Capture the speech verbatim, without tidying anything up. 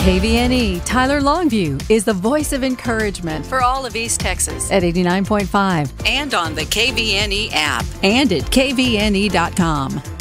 K V N E Tyler Longview is the voice of encouragement for all of East Texas at eighty-nine point five and on the K V N E app and at K V N E dot com.